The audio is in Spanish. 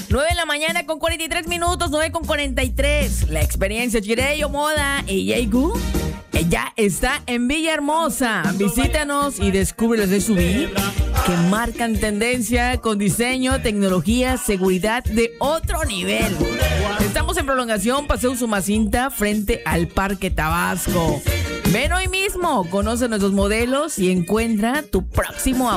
9 de la mañana con 43 minutos, 9 con 43. La experiencia Chireyo Moda y Yeigu ya está en Villahermosa. Visítanos y descubre los SUV que marcan tendencia con diseño, tecnología, seguridad de otro nivel. Estamos en prolongación Paseo Usumacinta frente al Parque Tabasco. Ven hoy mismo, conoce nuestros modelos y encuentra tu próximo